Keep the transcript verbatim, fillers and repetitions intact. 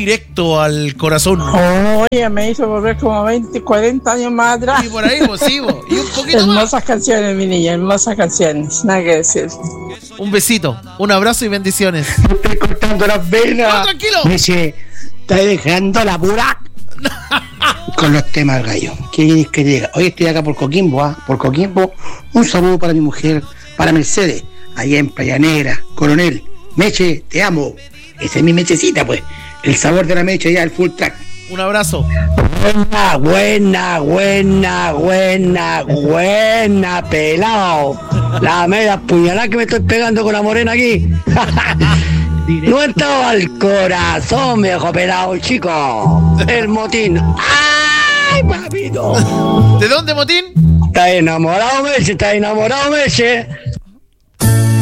directo al corazón. Oye, me hizo volver como veinte, cuarenta años más atrás. Y por ahí, pues sí, bo. Y un poquito hermosas más. canciones, mi niña, hermosas canciones. Nada que decir. Un besito, un abrazo y bendiciones. Me estoy cortando las venas. No, tranquilo. Me dice, está dejando la pura. Con los temas del gallo. ¿Qué quieres que diga? Hoy estoy acá por Coquimbo, ¿ah? Por Coquimbo. Un saludo para mi mujer, para Mercedes, allá en Playa Negra. Coronel, Meche, te amo. Esa es mi mechecita, pues. El sabor de la mecha ya, el full track. Un abrazo. Buena, buena, buena, buena, buena, pelado. La media puñalada que me estoy pegando con la morena aquí. No estaba al corazón, viejo pelado, chico. El motín. ¡Ay, papito! ¿De dónde, Motín? Está enamorado, Meche, está enamorado, Meche.